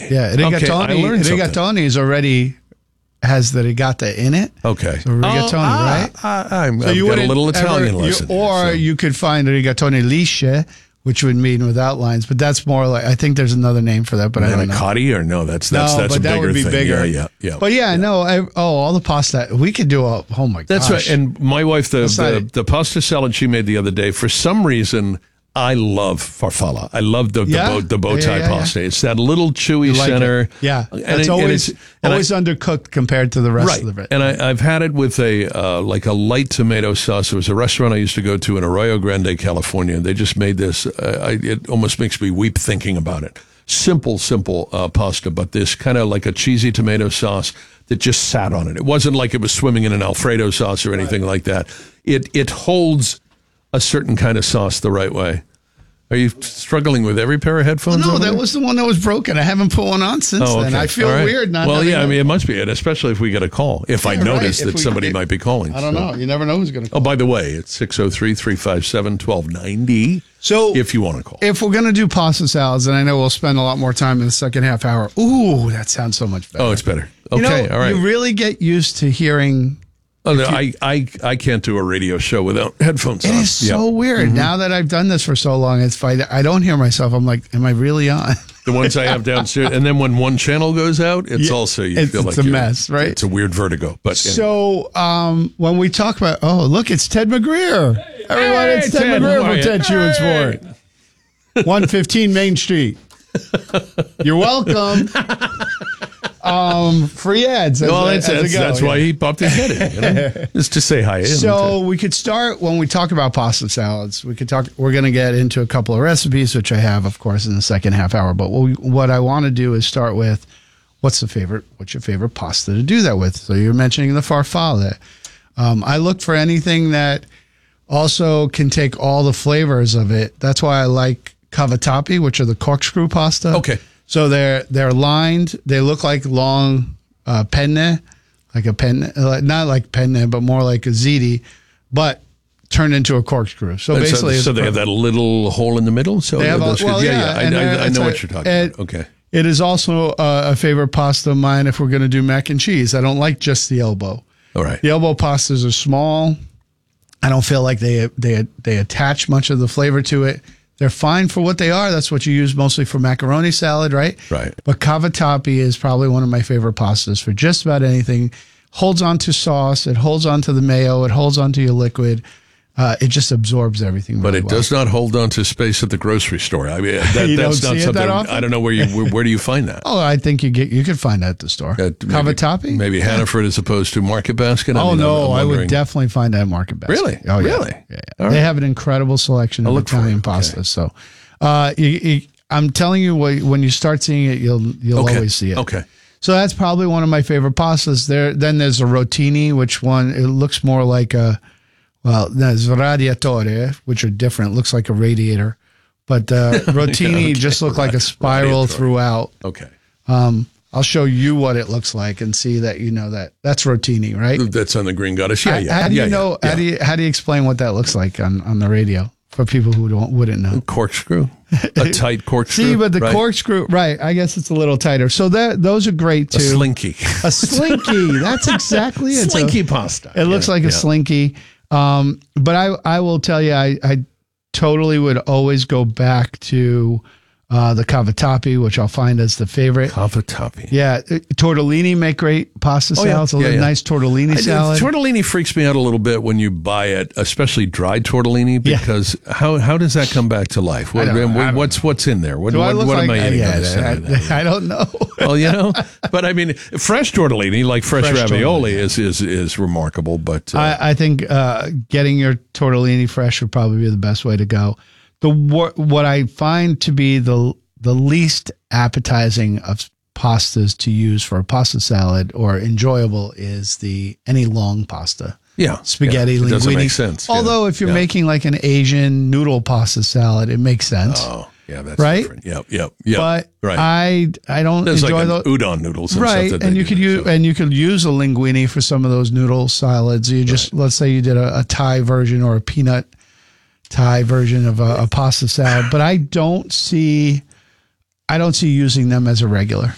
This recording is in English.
Yeah, rigatoni is already has the rigata in it. Okay. So rigatoni, right? I've got a little Italian lesson. You could find rigatoni lisce, which would mean without lines, but that's more like, I think there's another name for that, but I don't know. Manicotti or no, that's but a that bigger would be thing. bigger. Yeah. But all the pasta, we could do oh my gosh. That's right. And my wife, the pasta salad she made the other day, for some reason, I love farfalla. I love the bow tie pasta. It's that little chewy center. It. Yeah. It's always undercooked compared to the rest of it. And I've had it with a light tomato sauce. There was a restaurant I used to go to in Arroyo Grande, California, and they just made this. It almost makes me weep thinking about it. Simple pasta, but this kind of like a cheesy tomato sauce that just sat on it. It wasn't like it was swimming in an Alfredo sauce or anything like that. It holds a certain kind of sauce the right way. Are you struggling with every pair of headphones? No, that was the one that was broken. I haven't put one on since then. I feel weird not Well, yeah, I mean, it must be it, especially if we get a call. If I notice that somebody might be calling. I don't know. You never know who's going to call. Oh, by the way, it's 603-357-1290 so if you want to call. If we're going to do pasta salads, and I know we'll spend a lot more time in the second half hour. Ooh, that sounds so much better. Oh, it's better. Okay, all right. You really get used to hearing... Oh, no, I can't do a radio show without headphones on. It is so weird. Now that I've done this for so long, I don't hear myself. I'm like, am I really on? The ones I have downstairs. And then when one channel goes out, it's also, you feel like it's a mess, right? It's a weird vertigo. But so when we talk about, look, it's Ted McGreer. Hey, everyone, it's Ted McGreer from Ted Chew and Sport. 115 Main Street. You're welcome. Free ads. That's why he popped his head in, just to say hi. So we could start when we talk about pasta salads. We're going to get into a couple of recipes, which I have, of course, in the second half hour. But what I want to do is start with what's your favorite pasta to do that with? So you're mentioning the farfalle. I look for anything that also can take all the flavors of it. That's why I like cavatappi, which are the corkscrew pasta. Okay. So they're lined. They look like long penne, like a penne, not like penne, but more like a ziti, but turned into a corkscrew. So basically, they have that little hole in the middle. So they have I know what you're talking about. Okay. It is also a favorite pasta of mine if we're going to do mac and cheese. I don't like just the elbow. All right. The elbow pastas are small. I don't feel like they attach much of the flavor to it. They're fine for what they are. That's what you use mostly for macaroni salad, right? Right. But cavatappi is probably one of my favorite pastas for just about anything. Holds on to sauce. It holds on to the mayo. It holds on to your liquid. It just absorbs everything. But it does not hold on to space at the grocery store. I mean, that's not something. I don't know where do you find that? Oh, I think you could find that at the store. Cavatappi? Maybe Hannaford as opposed to Market Basket. I would definitely find that at Market Basket. Really? Oh, yeah. Really? Yeah. They have an incredible selection of Italian pastas. So, I'm telling you, when you start seeing it, you'll always see it. Okay. So that's probably one of my favorite pastas. Then there's a rotini, it looks more like there's radiatore, which are different. It looks like a radiator. But rotini just look like a spiral throughout. Okay. I'll show you what it looks like and see that you know that's rotini, right? That's on the Green Goddess. Yeah. How do you know? How do you explain what that looks like on the radio for people who wouldn't know? Corkscrew, a tight corkscrew. See, but the corkscrew, right? I guess it's a little tighter. So those are great too. A slinky. That's exactly it. Slinky pasta. It looks like a slinky. But I will tell you, I totally would always go back to the cavatappi, which I'll find as the favorite. Cavatappi. Yeah. Tortellini make great pasta salads. A nice tortellini salad. Tortellini freaks me out a little bit when you buy it, especially dried tortellini, because how does that come back to life? What's in there? What am I eating? I don't know. Well, but I mean, fresh tortellini, like fresh ravioli, is remarkable. But I think getting your tortellini fresh would probably be the best way to go. What I find to be the least appetizing of pastas to use for a pasta salad or enjoyable is any long pasta. Yeah. Spaghetti, linguine. Doesn't make sense. Although if you're making like an Asian noodle pasta salad, it makes sense. Oh, yeah, that's right. Different. Yep. But I don't There's enjoy like those udon noodles, and right? stuff that And you could use a linguine for some of those noodle salads. You just let's say you did a Thai version or a peanut Thai version of a pasta salad, but I don't see using them as a regular.